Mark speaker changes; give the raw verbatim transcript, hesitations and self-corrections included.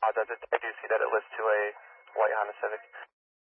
Speaker 1: apologize. I do see that it lists to a white Honda Civic.